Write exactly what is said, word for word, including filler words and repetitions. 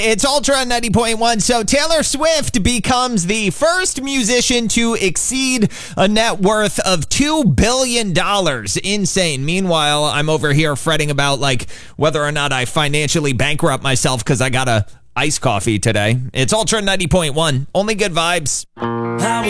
It's Ultra ninety point one. So Taylor Swift becomes the first musician to exceed a net worth of two billion dollars. Insane. Meanwhile, I'm over here fretting about like whether or not I financially bankrupt myself because I got a iced coffee today. It's Ultra ninety point one. Only good vibes. I was